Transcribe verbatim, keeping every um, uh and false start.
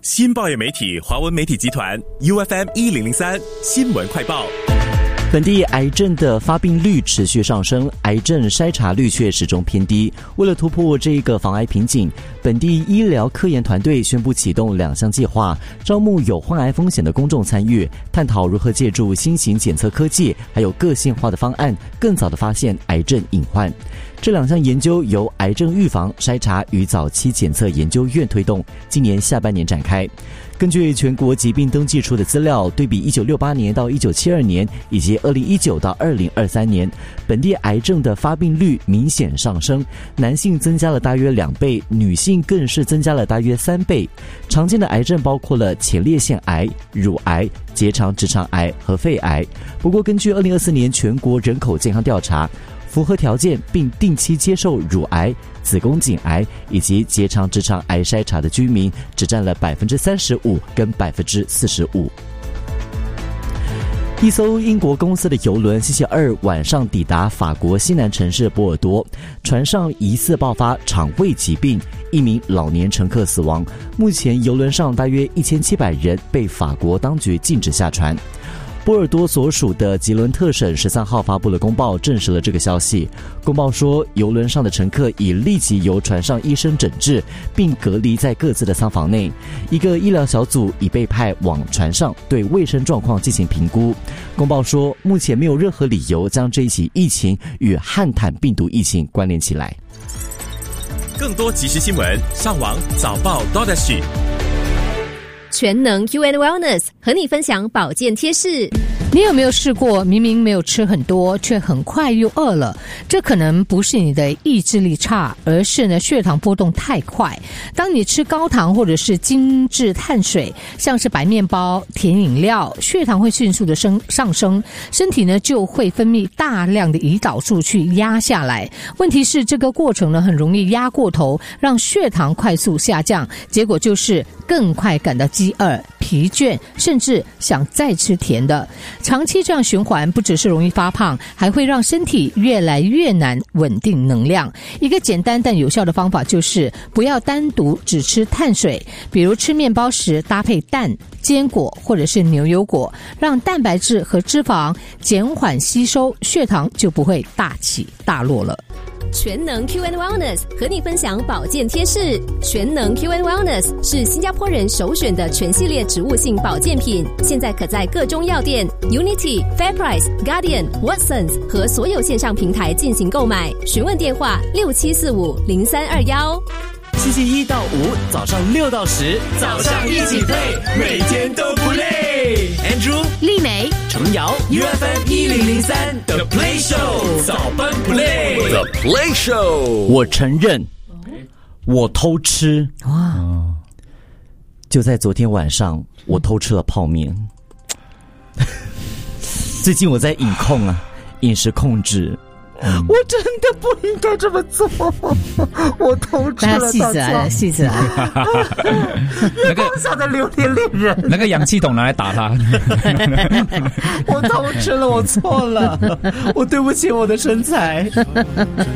新报业媒体华文媒体集团 U F M 一零零三新闻快报。 本地癌症的发病率持续上升，癌症筛查率却始终偏低。为了突破这一个防癌瓶颈，本地医疗科研团队宣布启动两项计划，招募有患癌风险的公众参与，探讨如何借助新型检测科技，还有个性化的方案，更早地发现癌症隐患。这两项研究由癌症预防、筛查与早期检测研究院推动，今年下半年展开。根据全国疾病登记处的资料，对比一九六八年到一九七二年以及二零一九到二零二三年，本地癌症的发病率明显上升，男性增加了大约两倍，女性更是增加了大约三倍。常见的癌症包括了前列腺癌、乳癌、结肠直肠癌和肺癌。不过根据二零二四年全国人口健康调查，符合条件并定期接受乳癌、子宫颈癌以及结肠直肠癌筛查的居民只占了百分之三十五跟百分之四十五。一艘英国公司的邮轮星期二晚上抵达法国西南城市波尔多，船上疑似爆发肠胃疾病，一名老年乘客死亡。目前邮轮上大约一千七百人被法国当局禁止下船。波尔多所属的吉伦特省十三号发布了公报，证实了这个消息。公报说，邮轮上的乘客已立即由船上医生诊治，并隔离在各自的舱房内。一个医疗小组已被派往船上，对卫生状况进行评估。公报说，目前没有任何理由将这一起疫情与汉坦病毒疫情关联起来。 更多即时新闻，上网早报 .dot.h。 全能 Q and Wellness 和你分享保健贴士。 你有没有试过明明没有吃很多，却很快又饿了？这可能不是你的意志力差，而是呢血糖波动太快。当你吃高糖或者是精致碳水，像是白面包、甜饮料，血糖会迅速的升上升，身体呢就会分泌大量的胰岛素去压下来。问题是这个过程呢很容易压过头，让血糖快速下降，结果就是更快感到饥饿、疲倦，甚至想再吃甜的。长期这样循环，不只是容易发胖，还会让身体越来越难稳定能量。一个简单但有效的方法就是不要单独只吃碳水，比如吃面包时搭配蛋、坚果或者是牛油果，让蛋白质和脂肪减缓吸收，血糖就不会大起大落了。 全能 Q and Wellness 和你分享保健贴士。全能 Q and Wellness 是新加坡人首选的全系列植物性保健品，现在可在各中药店、Unity、FairPrice、Guardian、Watsons 和所有线上平台进行购买。询问电话六七四五零三二幺。 星期一到五早上六到十，早上一起 play， 每天都不累。Andrew、 丽美、 程瑶 ，U F M 一零零三 The Play Show， 早班 play The Play Show。 我承认，我偷吃。哇！就在昨天晚上，我偷吃了泡面。最近我在饮控啊，饮食控制。嗯、我真的不应该这么做，我偷吃了。 细子来了，细子来了。 月光下的榴莲恋人， 那个氧气筒拿来打他。 我偷吃了，我错了，我对不起我的身材。